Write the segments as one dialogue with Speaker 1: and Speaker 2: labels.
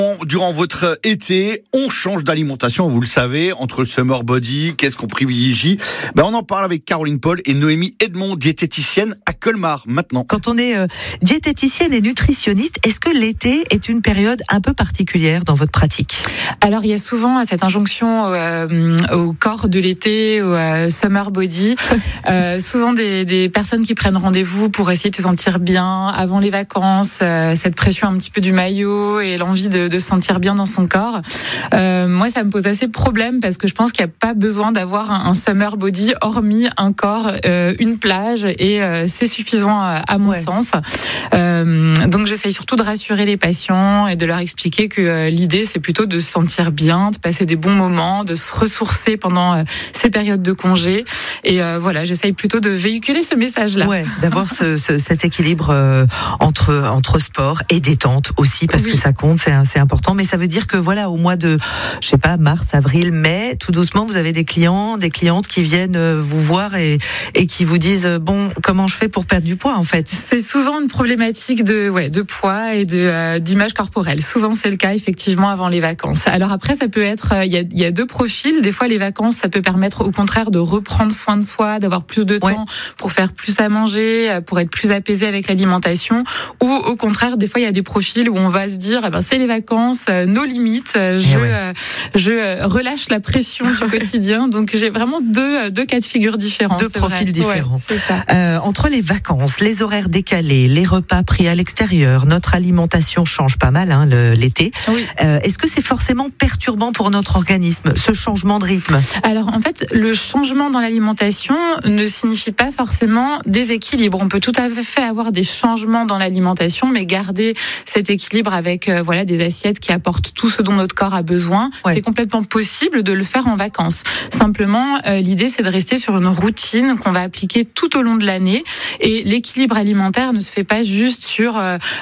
Speaker 1: Durant votre été, on change d'alimentation, vous le savez, entre le summer body, qu'est-ce qu'on privilégie? On en parle avec Caroline Paul et Noémie Edmond, diététicienne à Colmar maintenant.
Speaker 2: Quand on est diététicienne et nutritionniste, est-ce que l'été est une période un peu particulière dans votre pratique?
Speaker 3: Alors il y a souvent cette injonction au corps de l'été, au summer body. Souvent des personnes qui prennent rendez-vous pour essayer de se sentir bien avant les vacances, cette pression un petit peu du maillot et l'envie de se sentir bien dans son corps. Moi, ça me pose assez problème parce que je pense qu'il n'y a pas besoin d'avoir un summer body hormis un corps, une plage et c'est suffisant à mon sens. Donc, j'essaye surtout de rassurer les patients et de leur expliquer que l'idée, c'est plutôt de se sentir bien, de passer des bons moments, de se ressourcer pendant ces périodes de congé. Et voilà, j'essaye plutôt de véhiculer ce message-là.
Speaker 2: Ouais, d'avoir cet équilibre entre sport et détente aussi, parce que ça compte, c'est important. Mais ça veut dire que voilà, au mois de, je sais pas, mars, avril, mai, tout doucement, vous avez des clients, des clientes qui viennent vous voir et qui vous disent bon, comment je fais pour perdre du poids en fait?
Speaker 3: C'est souvent une problématique de poids et d'image corporelle. Souvent c'est le cas effectivement avant les vacances. Alors après ça peut être, il y a deux profils. Des fois les vacances ça peut permettre au contraire de reprendre soin de soi, d'avoir plus de temps pour faire plus à manger, pour être plus apaisé avec l'alimentation. Ou au contraire des fois il y a des profils où on va se dire c'est les vacances, nos limites, je relâche la pression du quotidien. Donc j'ai vraiment deux cas de figure différents.
Speaker 2: Deux profils différents.
Speaker 3: Ouais, c'est ça.
Speaker 2: Entre les vacances, les horaires décalés, les repas pris à l'extérieur, notre alimentation change pas mal l'été. Oui. Est-ce que c'est forcément perturbant pour notre organisme, ce changement de rythme?
Speaker 3: Alors en fait, le changement dans l'alimentation ne signifie pas forcément déséquilibre. On peut tout à fait avoir des changements dans l'alimentation, mais garder cet équilibre avec des assiettes qui apportent tout ce dont notre corps a besoin. Ouais. C'est complètement possible de le faire en vacances. Simplement, l'idée c'est de rester sur une routine qu'on va appliquer tout au long de l'année. Et l'équilibre alimentaire ne se fait pas juste sur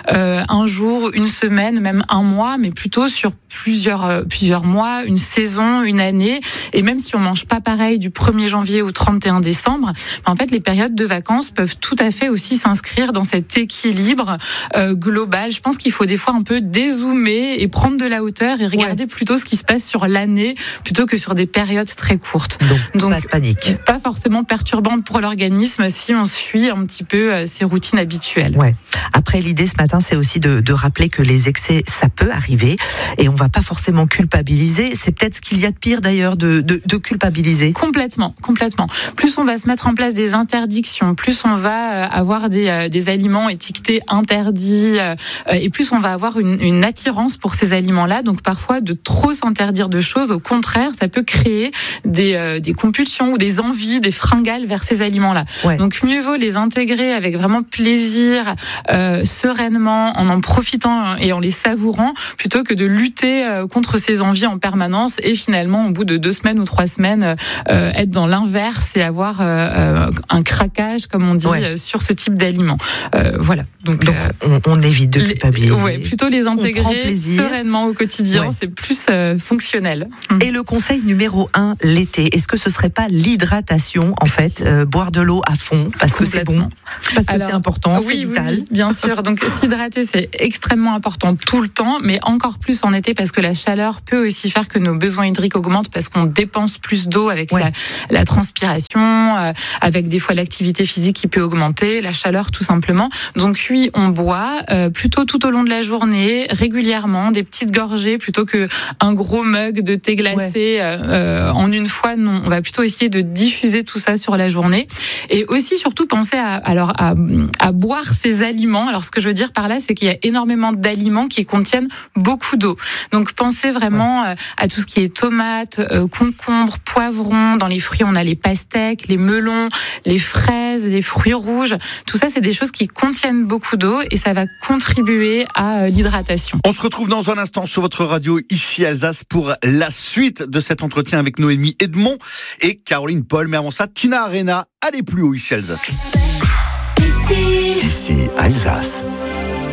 Speaker 3: un jour, une semaine, même un mois, mais plutôt sur plusieurs mois, une saison, une année. Et même si on mange pas pareil du 1er janvier au 31 décembre, en fait, les périodes de vacances peuvent tout à fait aussi s'inscrire dans cet équilibre global. Je pense qu'il faut des fois un peu dézoomer et prendre de la hauteur et regarder plutôt ce qui se passe sur l'année plutôt que sur des périodes très courtes.
Speaker 2: Donc pas de panique.
Speaker 3: Pas forcément perturbante pour l'organisme si on suit un petit peu ses routines habituelles.
Speaker 2: Ouais. Après, l'idée ce matin, c'est aussi de rappeler que les excès, ça peut arriver et on va pas forcément culpabiliser. C'est peut-être ce qu'il y a de pire d'ailleurs de culpabiliser.
Speaker 3: Complètement. Plus on va se mettre en place des interdictions, plus on va avoir des aliments étiquetés interdits et plus on va avoir une attirance pour ces aliments-là. Donc parfois, de trop s'interdire de choses, au contraire, ça peut créer des compulsions ou des envies, des fringales vers ces aliments-là. Ouais. Donc mieux vaut les intégrer avec vraiment plaisir, sereinement, en profitant et en les savourant, plutôt que de lutter contre ces envies en permanence et finalement, au bout de 2 semaines ou 3 semaines, être dans l'inverse et avoir un craquage, comme on dit, sur ce type d'aliments. Voilà.
Speaker 2: Donc on évite de culpabiliser.
Speaker 3: Plutôt les intégrer sereinement au quotidien, c'est plus fonctionnel.
Speaker 2: Et le conseil numéro 1, l'été, est-ce que ce serait pas l'hydratation en fait, boire de l'eau à fond parce que c'est bon, parce que c'est important, c'est vital.
Speaker 3: Oui, bien sûr. Donc s'hydrater, c'est extrêmement important tout le temps, mais encore plus en été parce que la chaleur peut aussi faire que nos besoins hydriques augmentent parce qu'on dépense plus d'eau avec la transpiration, avec des fois l'activité physique qui peut augmenter, la chaleur tout simplement. Donc oui, on boit plutôt tout au long de la journée, régulièrement, des petites gorgées plutôt que un gros mug de thé glacé en une fois. Non, on va plutôt essayer de diffuser tout ça sur la journée et aussi surtout penser à boire ces aliments. Alors ce que je veux dire par là, c'est qu'il y a énormément d'aliments qui contiennent beaucoup d'eau. Donc pensez vraiment à tout ce qui est tomates, concombres, poivrons. Dans les fruits, on a les pastèques, les melons, les fraises, les fruits rouges. Tout ça, c'est des choses qui contiennent beaucoup d'eau et ça va contribuer à l'hydratation.
Speaker 1: On se retrouve dans un instant sur votre radio ici Alsace pour la suite de cet entretien avec Noémie Edmond et Caroline Paul. Mais avant ça, Tina Arena, allez plus haut ici Alsace.
Speaker 4: Ici Alsace.